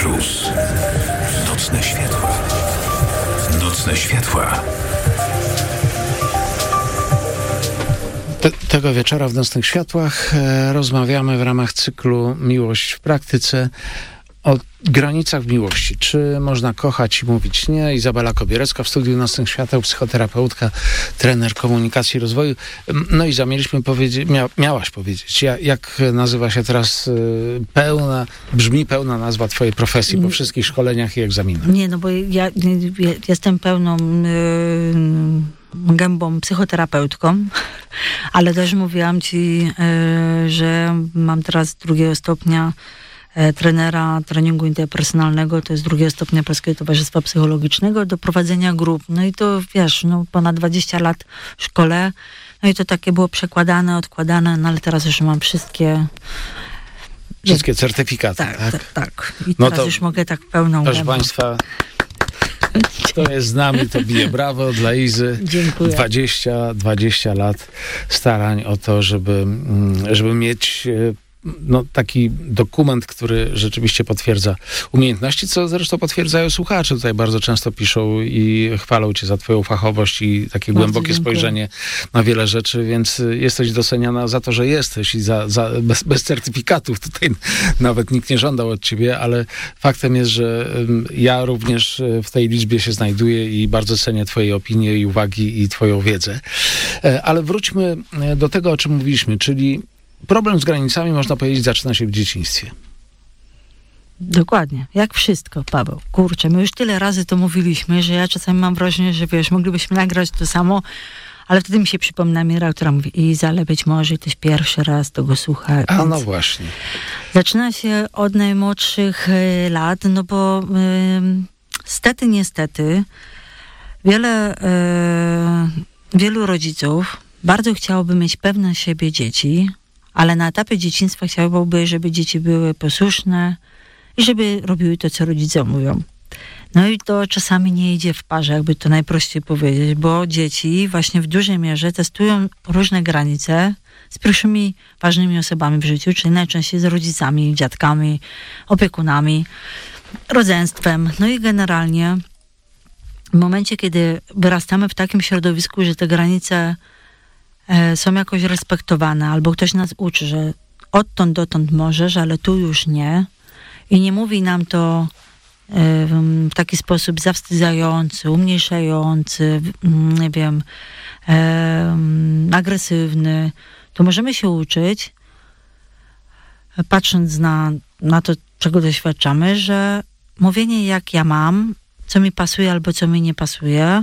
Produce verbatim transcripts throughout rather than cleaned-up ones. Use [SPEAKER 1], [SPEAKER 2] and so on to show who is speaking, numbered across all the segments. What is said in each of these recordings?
[SPEAKER 1] Mróz. Nocne światła. Nocne światła.
[SPEAKER 2] Te, tego wieczora w Nocnych Światłach e, rozmawiamy w ramach cyklu Miłość w praktyce o granicach miłości. Czy można kochać i mówić nie? Izabela Kobierecka w studiu Nocnych Świateł, psychoterapeutka, trener komunikacji i rozwoju. No i mieliśmy powiedzieć, mia, miałaś powiedzieć, jak, jak nazywa się teraz y, pełna, brzmi pełna nazwa twojej profesji po wszystkich szkoleniach i egzaminach?
[SPEAKER 3] Nie, no bo ja, ja jestem pełną y, gębą psychoterapeutką, ale też mówiłam ci, y, że mam teraz drugiego stopnia trenera treningu interpersonalnego, to jest drugiego stopnia Polskiego Towarzystwa Psychologicznego, do prowadzenia grup. No i to wiesz, no ponad dwadzieścia lat w szkole, no i to takie było przekładane, odkładane, no ale teraz już mam wszystkie...
[SPEAKER 2] Wszystkie certyfikaty,
[SPEAKER 3] tak?
[SPEAKER 2] Tak,
[SPEAKER 3] tak. tak. I
[SPEAKER 2] no
[SPEAKER 3] teraz
[SPEAKER 2] to,
[SPEAKER 3] już mogę tak pełną
[SPEAKER 2] proszę
[SPEAKER 3] gębą.
[SPEAKER 2] Państwa, kto jest z nami, to bije brawo dla Izy.
[SPEAKER 3] Dziękuję.
[SPEAKER 2] dwadzieścia, dwadzieścia lat starań o to, żeby, żeby mieć no, taki dokument, który rzeczywiście potwierdza umiejętności, co zresztą potwierdzają słuchacze. Tutaj bardzo często piszą i chwalą cię za twoją fachowość i takie bardzo głębokie dziękuję. Spojrzenie na wiele rzeczy, więc jesteś doceniana za to, że jesteś i za, za bez, bez certyfikatów tutaj nawet nikt nie żądał od ciebie, ale faktem jest, że ja również w tej liczbie się znajduję i bardzo cenię twoje opinie i uwagi i twoją wiedzę. Ale wróćmy do tego, o czym mówiliśmy, czyli problem z granicami, można powiedzieć, zaczyna się w dzieciństwie.
[SPEAKER 3] Dokładnie. Jak wszystko, Paweł. Kurczę, my już tyle razy to mówiliśmy, że ja czasami mam wrażenie, że wiesz, moglibyśmy nagrać to samo, ale wtedy mi się przypomina Mira, która mówi: Iza, ale być może też pierwszy raz tego słucha.
[SPEAKER 2] A więc no właśnie.
[SPEAKER 3] Zaczyna się od najmłodszych y, lat, no bo y, stety, niestety wiele, y, wielu rodziców bardzo chciałoby mieć pewne siebie dzieci, ale na etapie dzieciństwa chciałoby, żeby dzieci były posłuszne i żeby robiły to, co rodzice mówią. No i to czasami nie idzie w parze, jakby to najprościej powiedzieć, bo dzieci właśnie w dużej mierze testują różne granice z pierwszymi ważnymi osobami w życiu, czyli najczęściej z rodzicami, dziadkami, opiekunami, rodzeństwem. No i generalnie w momencie, kiedy wyrastamy w takim środowisku, że te granice są jakoś respektowane, albo ktoś nas uczy, że odtąd dotąd możesz, ale tu już nie. I nie mówi nam to w taki sposób zawstydzający, umniejszający, nie wiem, agresywny. To możemy się uczyć, patrząc na, na to, czego doświadczamy, że mówienie jak ja mam, co mi pasuje albo co mi nie pasuje,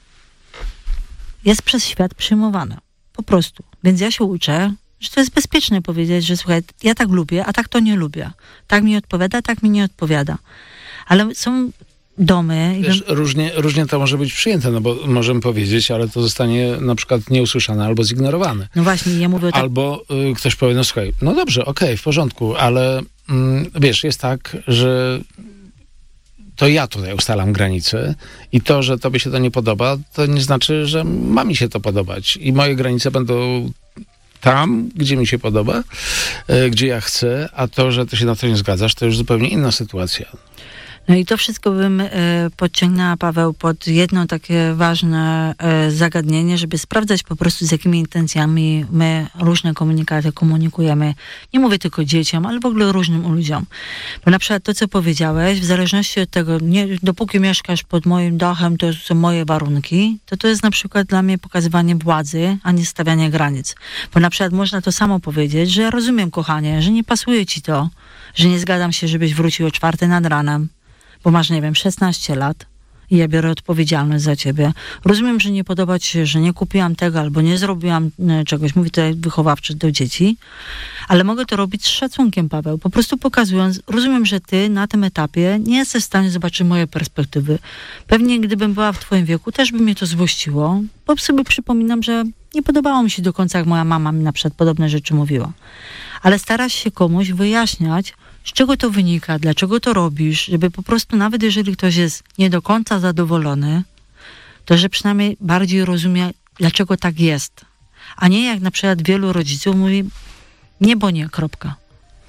[SPEAKER 3] jest przez świat przyjmowane. Po prostu. Więc ja się uczę, że to jest bezpieczne powiedzieć, że słuchaj, ja tak lubię, a tak to nie lubię. Tak mi odpowiada, tak mi nie odpowiada. Ale są domy...
[SPEAKER 2] Wiesz, różnie, różnie to może być przyjęte, no bo możemy powiedzieć, ale to zostanie na przykład nieusłyszane albo zignorowane.
[SPEAKER 3] No właśnie, ja mówię o tak...
[SPEAKER 2] Albo y, ktoś powie, no słuchaj, no dobrze, okej, okay, w porządku, ale y, wiesz, jest tak, że to ja tutaj ustalam granice i to, że tobie się to nie podoba, to nie znaczy, że ma mi się to podobać. I moje granice będą tam, gdzie mi się podoba, y, gdzie ja chcę, a to, że ty się na to nie zgadzasz, to już zupełnie inna sytuacja.
[SPEAKER 3] No i to wszystko bym y, podciągnęła, Paweł, pod jedno takie ważne y, zagadnienie, żeby sprawdzać po prostu, z jakimi intencjami my różne komunikaty komunikujemy. Nie mówię tylko dzieciom, ale w ogóle różnym ludziom. Bo na przykład to, co powiedziałeś, w zależności od tego, nie, dopóki mieszkasz pod moim dachem, to są moje warunki, to to jest na przykład dla mnie pokazywanie władzy, a nie stawianie granic. Bo na przykład można to samo powiedzieć, że ja rozumiem, kochanie, że nie pasuje ci to, że nie zgadzam się, żebyś wrócił o czwartej nad ranem, bo masz, nie wiem, szesnaście lat i ja biorę odpowiedzialność za ciebie. Rozumiem, że nie podoba ci się, że nie kupiłam tego albo nie zrobiłam czegoś, mówię tutaj wychowawczy do dzieci, ale mogę to robić z szacunkiem, Paweł, po prostu pokazując, rozumiem, że ty na tym etapie nie jesteś w stanie zobaczyć moje perspektywy. Pewnie gdybym była w twoim wieku, też by mnie to złościło, bo sobie przypominam, że nie podobało mi się do końca, jak moja mama mi na przykład podobne rzeczy mówiła. Ale starasz się komuś wyjaśniać, z czego to wynika, dlaczego to robisz, żeby po prostu, nawet jeżeli ktoś jest nie do końca zadowolony, to że przynajmniej bardziej rozumie, dlaczego tak jest. A nie jak na przykład wielu rodziców mówi, nie, bo nie, kropka.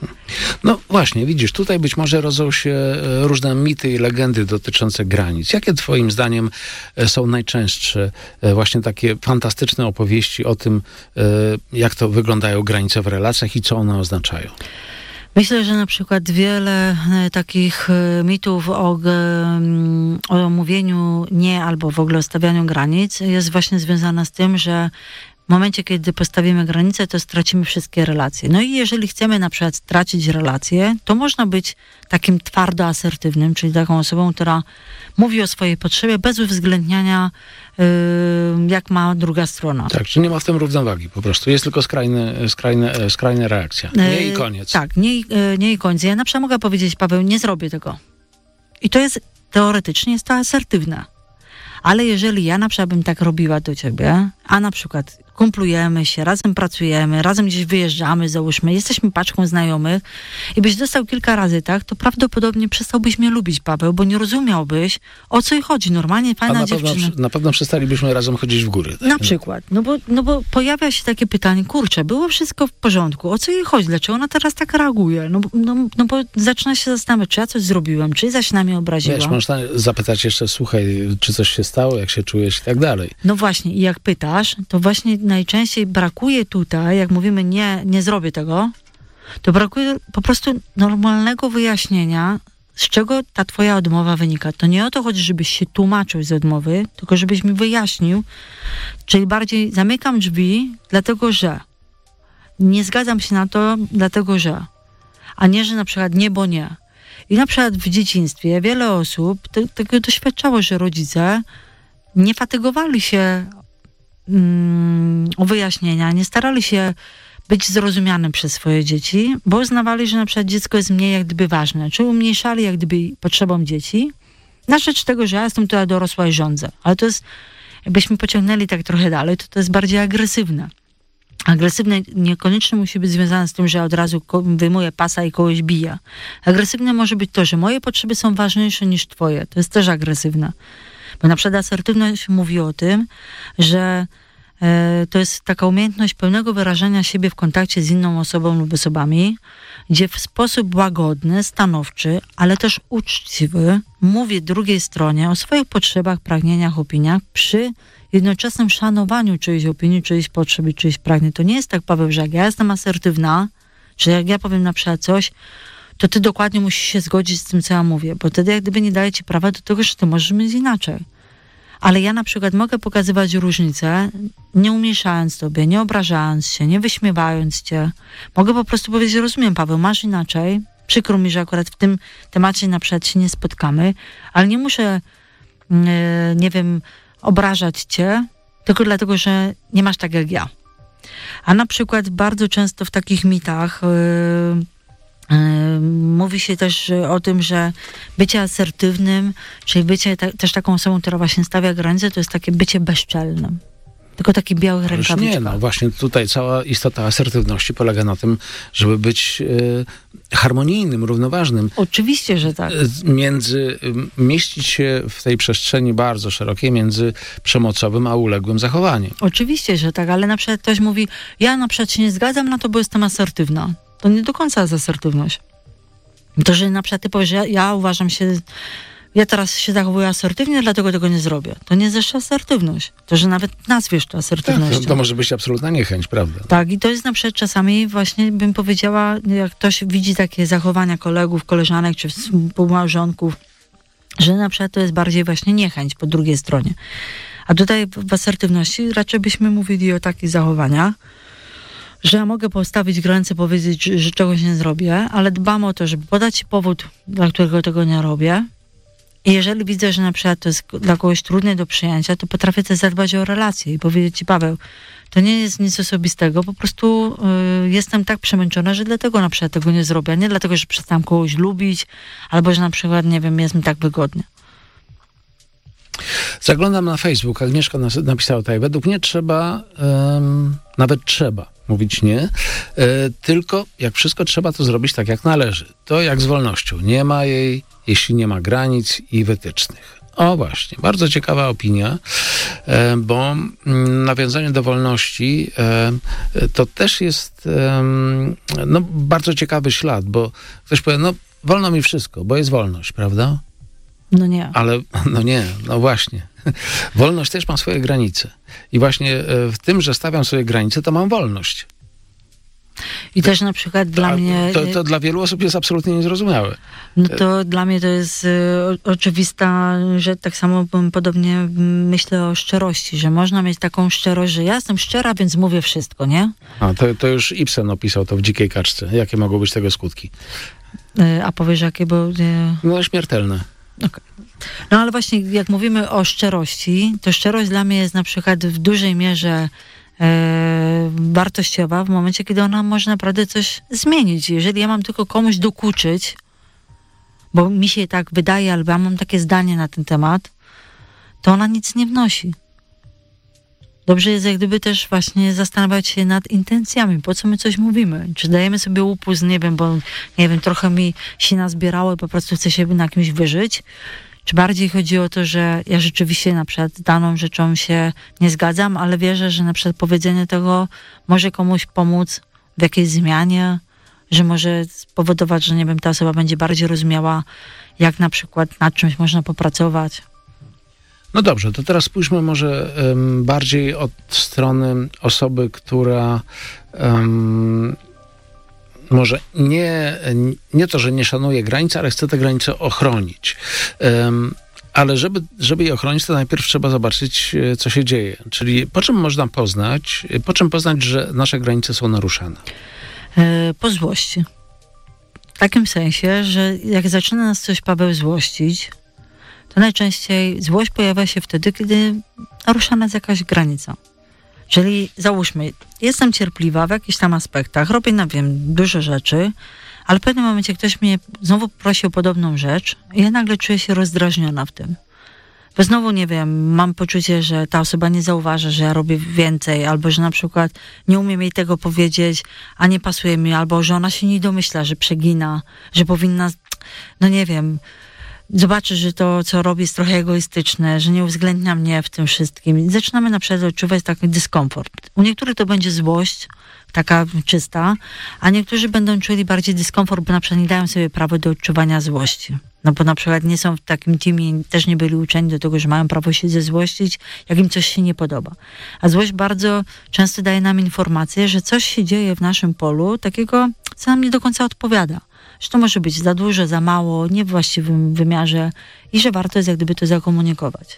[SPEAKER 2] No właśnie, widzisz, tutaj być może rodzą się różne mity i legendy dotyczące granic. Jakie twoim zdaniem są najczęstsze właśnie takie fantastyczne opowieści o tym, jak to wyglądają granice w relacjach i co one oznaczają?
[SPEAKER 3] Myślę, że na przykład wiele takich mitów o, o mówieniu nie albo w ogóle o stawianiu granic jest właśnie związana z tym, że w momencie, kiedy postawimy granicę, to stracimy wszystkie relacje. No i jeżeli chcemy na przykład stracić relacje, to można być takim twardo asertywnym, czyli taką osobą, która mówi o swojej potrzebie bez uwzględniania, yy, jak ma druga strona.
[SPEAKER 2] Tak, czy nie ma w tym równowagi po prostu. Jest tylko skrajny, skrajny, skrajna reakcja. Nie i koniec.
[SPEAKER 3] Yy, tak, nie, yy, nie i koniec. Ja na przykład mogę powiedzieć, Paweł, nie zrobię tego. I to jest, teoretycznie jest to asertywne. Ale jeżeli ja na przykład bym tak robiła do ciebie, a na przykład kumplujemy się, razem pracujemy, razem gdzieś wyjeżdżamy, załóżmy, jesteśmy paczką znajomych i byś dostał kilka razy tak, to prawdopodobnie przestałbyś mnie lubić, Paweł, bo nie rozumiałbyś, o co jej chodzi. Normalnie fajna
[SPEAKER 2] a na
[SPEAKER 3] dziewczyna.
[SPEAKER 2] Pewno, na pewno przestalibyśmy razem chodzić w góry. Tak?
[SPEAKER 3] Na przykład. No bo, no bo pojawia się takie pytanie, kurczę, było wszystko w porządku, o co jej chodzi, dlaczego ona teraz tak reaguje? No, no, no bo zaczyna się zastanawiać, czy ja coś zrobiłem, czy zaś na mnie obraziła.
[SPEAKER 2] Wiesz, można zapytać jeszcze, słuchaj, czy coś się stało, jak się czujesz i tak dalej.
[SPEAKER 3] No właśnie, i jak pytasz, to właśnie najczęściej brakuje tutaj, jak mówimy nie, nie zrobię tego, to brakuje po prostu normalnego wyjaśnienia, z czego ta twoja odmowa wynika. To nie o to chodzi, żebyś się tłumaczył z odmowy, tylko żebyś mi wyjaśnił, czyli bardziej zamykam drzwi, dlatego że nie zgadzam się na to, dlatego że, a nie, że na przykład nie, bo nie. I na przykład w dzieciństwie wiele osób te, tego doświadczało, że rodzice nie fatygowali się mm, o wyjaśnienia, nie starali się być zrozumianym przez swoje dzieci, bo uznawali, że na przykład dziecko jest mniej jak gdyby ważne, czy umniejszali jak gdyby potrzebom dzieci, na rzecz tego, że ja jestem tutaj dorosła i rządzę. Ale to jest, jakbyśmy pociągnęli tak trochę dalej, to to jest bardziej agresywne. Agresywne niekoniecznie musi być związane z tym, że od razu wyjmuję pasa i kogoś biję. Agresywne może być to, że moje potrzeby są ważniejsze niż twoje. To jest też agresywne. Bo na przykład asertywność mówi o tym, że e, to jest taka umiejętność pełnego wyrażania siebie w kontakcie z inną osobą lub osobami, gdzie w sposób łagodny, stanowczy, ale też uczciwy mówię drugiej stronie o swoich potrzebach, pragnieniach, opiniach przy jednoczesnym szanowaniu czyjejś opinii, czyjejś potrzeb i czyjejś pragnień. To nie jest tak, Paweł, że jak ja jestem asertywna, że jak ja powiem na przykład coś, to ty dokładnie musisz się zgodzić z tym, co ja mówię, bo wtedy jak gdyby nie daje ci prawa do tego, że ty możesz mieć inaczej. Ale ja na przykład mogę pokazywać różnice, nie umniejszając tobie, nie obrażając się, nie wyśmiewając cię. Mogę po prostu powiedzieć, rozumiem, Paweł, masz inaczej, przykro mi, że akurat w tym temacie na przykład się nie spotkamy, ale nie muszę, yy, nie wiem, obrażać cię, tylko dlatego, że nie masz tak jak ja. A na przykład bardzo często w takich mitach yy, yy, mówi się też o tym, że bycie asertywnym, czyli bycie ta, też taką osobą, która właśnie stawia granice, to jest takie bycie bezczelnym. Tylko taki białych rękawiczkach.
[SPEAKER 2] Nie, no właśnie tutaj cała istota asertywności polega na tym, żeby być e, harmonijnym, równoważnym.
[SPEAKER 3] Oczywiście, że tak.
[SPEAKER 2] Między, mieścić się w tej przestrzeni bardzo szerokiej między przemocowym a uległym zachowaniem.
[SPEAKER 3] Oczywiście, że tak, ale na przykład ktoś mówi, ja na przykład się nie zgadzam na to, bo jestem asertywna. To nie do końca jest asertywność. To, że na przykład ty powiesz, ja, ja uważam się... Ja teraz się zachowuję asertywnie, dlatego tego nie zrobię. To nie jest jeszcze asertywność. To, że nawet nazwiesz to asertywnością.
[SPEAKER 2] Tak, to, to może być absolutna niechęć, prawda?
[SPEAKER 3] Tak, i to jest na przykład czasami właśnie, bym powiedziała, jak ktoś widzi takie zachowania kolegów, koleżanek czy współmałżonków, że na przykład to jest bardziej właśnie niechęć po drugiej stronie. A tutaj w asertywności raczej byśmy mówili o takich zachowaniach, że ja mogę postawić granicę, powiedzieć, że czegoś nie zrobię, ale dbam o to, żeby podać ci powód, dla którego tego nie robię. I jeżeli widzę, że na przykład to jest dla kogoś trudne do przyjęcia, to potrafię też zadbać o relacje i powiedzieć ci, Paweł, to nie jest nic osobistego, po prostu y, jestem tak przemęczona, że dlatego na przykład tego nie zrobię, a nie dlatego, że przestałam kogoś lubić, albo że na przykład, nie wiem, jest mi tak wygodnie.
[SPEAKER 2] Zaglądam na Facebook, Agnieszka nas, napisała tutaj, według mnie trzeba, um, nawet trzeba mówić nie, e, tylko jak wszystko trzeba to zrobić tak jak należy. To jak z wolnością, nie ma jej, jeśli nie ma granic i wytycznych. O właśnie, bardzo ciekawa opinia, bo nawiązanie do wolności to też jest no, bardzo ciekawy ślad, bo ktoś powie, no wolno mi wszystko, bo jest wolność, prawda?
[SPEAKER 3] No nie.
[SPEAKER 2] Ale, no nie, no właśnie. Wolność też ma swoje granice. I właśnie w tym, że stawiam sobie granice, to mam wolność.
[SPEAKER 3] I też na przykład dla
[SPEAKER 2] A
[SPEAKER 3] mnie...
[SPEAKER 2] To, to dla wielu osób jest absolutnie niezrozumiałe.
[SPEAKER 3] No to dla mnie to jest y, oczywista, że tak samo podobnie myślę o szczerości, że można mieć taką szczerość, że ja jestem szczera, więc mówię wszystko, nie?
[SPEAKER 2] A, to, to już Ibsen opisał to w Dzikiej kaczce. Jakie mogą być tego skutki?
[SPEAKER 3] Y, a powiesz, jakie, bo... Y...
[SPEAKER 2] No śmiertelne.
[SPEAKER 3] Okay. No ale właśnie jak mówimy o szczerości, to szczerość dla mnie jest na przykład w dużej mierze e, wartościowa w momencie, kiedy ona może naprawdę coś zmienić. Jeżeli ja mam tylko komuś dokuczyć, bo mi się tak wydaje, albo ja mam takie zdanie na ten temat, to ona nic nie wnosi. Dobrze jest jak gdyby też właśnie zastanawiać się nad intencjami, po co my coś mówimy. Czy dajemy sobie upust, nie wiem, bo nie wiem, trochę mi sina zbierało i po prostu chcę się na kimś wyżyć. Czy bardziej chodzi o to, że ja rzeczywiście na przykład z daną rzeczą się nie zgadzam, ale wierzę, że na przykład powiedzenie tego może komuś pomóc w jakiejś zmianie, że może spowodować, że nie wiem, ta osoba będzie bardziej rozumiała, jak na przykład nad czymś można popracować.
[SPEAKER 2] No dobrze, to teraz spójrzmy może um, bardziej od strony osoby, która um, może nie, nie to, że nie szanuje granic, ale chce te granice ochronić. Um, ale żeby, żeby je ochronić, to najpierw trzeba zobaczyć, co się dzieje. Czyli po czym można poznać, po czym poznać, że nasze granice są naruszane?
[SPEAKER 3] E, po złości. W takim sensie, że jak zaczyna nas coś, Paweł, złościć, to najczęściej złość pojawia się wtedy, kiedy naruszana jest jakaś granica. Czyli załóżmy, jestem cierpliwa w jakichś tam aspektach, robię, no wiem, dużo rzeczy, ale w pewnym momencie ktoś mnie znowu prosi o podobną rzecz i ja nagle czuję się rozdrażniona w tym. Bo znowu, nie wiem, mam poczucie, że ta osoba nie zauważa, że ja robię więcej, albo że na przykład nie umiem jej tego powiedzieć, a nie pasuje mi, albo że ona się nie domyśla, że przegina, że powinna, no nie wiem, zobaczy, że to, co robi, jest trochę egoistyczne, że nie uwzględnia mnie w tym wszystkim. I zaczynamy na przykład odczuwać taki dyskomfort. U niektórych to będzie złość, taka czysta, a niektórzy będą czuli bardziej dyskomfort, bo na przykład nie dają sobie prawa do odczuwania złości. No bo na przykład nie są w takim teamie, też nie byli uczeni do tego, że mają prawo się zezłościć, jak im coś się nie podoba. A złość bardzo często daje nam informację, że coś się dzieje w naszym polu, takiego, co nam nie do końca odpowiada. Że to może być za dużo, za mało, nie w właściwym wymiarze i że warto jest jak gdyby to zakomunikować.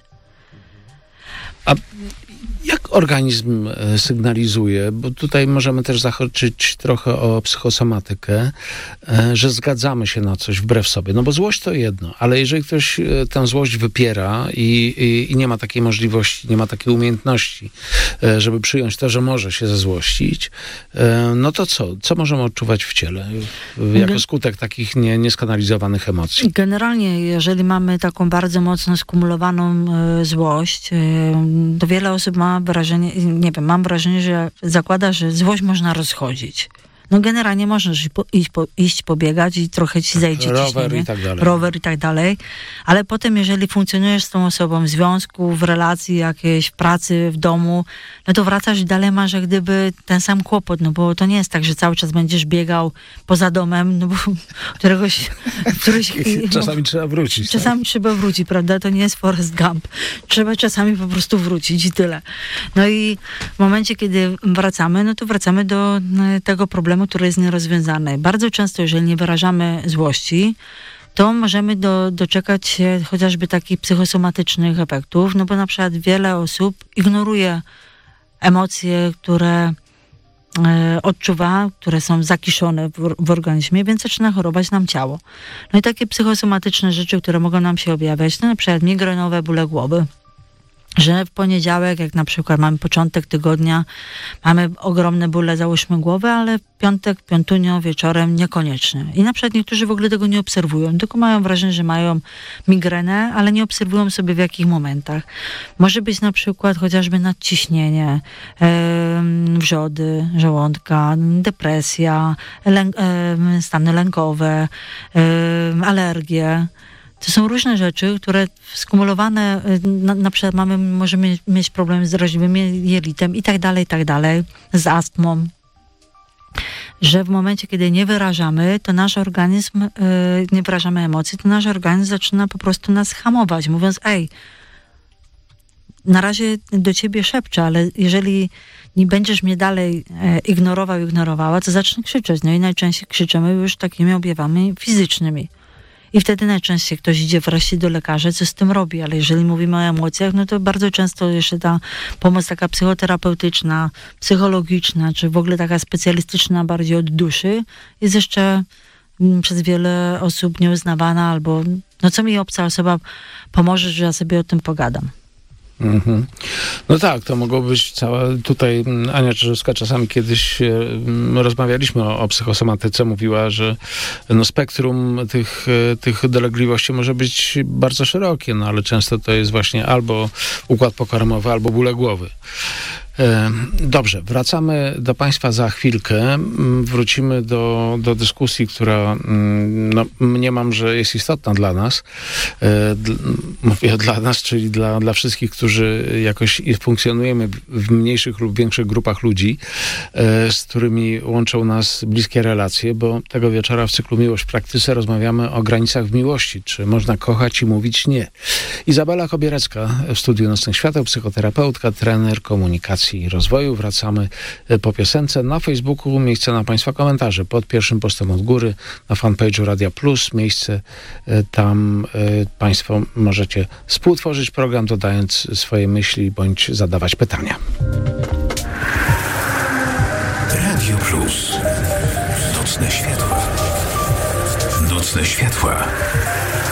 [SPEAKER 2] A jak organizm sygnalizuje, bo tutaj możemy też zahaczyć trochę o psychosomatykę, że zgadzamy się na coś wbrew sobie. No bo złość to jedno, ale jeżeli ktoś tę złość wypiera i, i, i nie ma takiej możliwości, nie ma takiej umiejętności, żeby przyjąć to, że może się zezłościć, no to co? Co możemy odczuwać w ciele jako skutek takich nie, nieskanalizowanych emocji?
[SPEAKER 3] Generalnie, jeżeli mamy taką bardzo mocno skumulowaną y, złość, y, to wiele osób ma wrażenie, nie wiem, mam wrażenie, że zakłada, że złość można rozchodzić. No generalnie możesz iść, po, iść pobiegać i trochę ci zejdzie
[SPEAKER 2] rower
[SPEAKER 3] ciśnienie.
[SPEAKER 2] i tak dalej.
[SPEAKER 3] Rower i tak dalej. Ale potem, jeżeli funkcjonujesz z tą osobą w związku, w relacji jakiejś, w pracy, w domu, no to wracasz i dalej masz jak gdyby ten sam kłopot, no bo to nie jest tak, że cały czas będziesz biegał poza domem, no bo któregoś... któregoś
[SPEAKER 2] czasami
[SPEAKER 3] no,
[SPEAKER 2] trzeba wrócić.
[SPEAKER 3] Czasami tak? trzeba wrócić, prawda? To nie jest Forrest Gump. Trzeba czasami po prostu wrócić i tyle. No i w momencie, kiedy wracamy, no to wracamy do tego problemu, który jest nierozwiązany. Bardzo często, jeżeli nie wyrażamy złości, to możemy do, doczekać się chociażby takich psychosomatycznych efektów, no bo na przykład wiele osób ignoruje emocje, które e, odczuwa, które są zakiszone w, w organizmie, więc zaczyna chorować nam ciało. No i takie psychosomatyczne rzeczy, które mogą nam się objawiać, to na przykład migrenowe bóle głowy, że w poniedziałek, jak na przykład mamy początek tygodnia, mamy ogromne bóle, załóżmy głowy, ale w piątek, piątunio, wieczorem niekoniecznie. I na przykład niektórzy w ogóle tego nie obserwują, tylko mają wrażenie, że mają migrenę, ale nie obserwują sobie w jakich momentach. Może być na przykład chociażby nadciśnienie, yy, wrzody żołądka, depresja, lęk, yy, stany lękowe, yy, alergie. To są różne rzeczy, które skumulowane, na, na przykład mamy, możemy mieć problem z drażliwym jelitem i tak dalej, i tak dalej, z astmą. Że w momencie, kiedy nie wyrażamy, to nasz organizm, yy, nie wyrażamy emocji, to nasz organizm zaczyna po prostu nas hamować, mówiąc, ej, na razie do ciebie szepczę, ale jeżeli nie będziesz mnie dalej e, ignorował, ignorowała, to zacznę krzyczeć. No i najczęściej krzyczymy już takimi objawami fizycznymi. I wtedy najczęściej ktoś idzie wreszcie do lekarza, co z tym robi, ale jeżeli mówimy o emocjach, no to bardzo często jeszcze ta pomoc taka psychoterapeutyczna, psychologiczna, czy w ogóle taka specjalistyczna bardziej od duszy jest jeszcze m, przez wiele osób nieuznawana, albo no co mi obca osoba pomoże, że ja sobie o tym pogadam.
[SPEAKER 2] Mm-hmm. No tak, to mogło być całe, tutaj Ania Czyżewska czasami kiedyś e, rozmawialiśmy o, o psychosomatyce, mówiła, że no, spektrum tych, tych dolegliwości może być bardzo szerokie, no ale często to jest właśnie albo układ pokarmowy, albo bóle głowy. Dobrze, wracamy do Państwa za chwilkę. Wrócimy do, do dyskusji, która no, mniemam, że jest istotna dla nas. Mówię dla nas, czyli dla, dla wszystkich, którzy jakoś funkcjonujemy w mniejszych lub większych grupach ludzi, z którymi łączą nas bliskie relacje, bo tego wieczora w cyklu Miłość w praktyce rozmawiamy o granicach w miłości. Czy można kochać i mówić nie? Izabela Kobierecka w studiu Nocnych Świateł, psychoterapeutka, trener komunikacji i rozwoju. Wracamy po piosence. Na Facebooku miejsce na Państwa komentarze. Pod pierwszym postem od góry, na fanpage'u Radia Plus. Miejsce tam Państwo możecie współtworzyć program, dodając swoje myśli bądź zadawać pytania.
[SPEAKER 1] Radio Plus. Nocne światła. Nocne światła.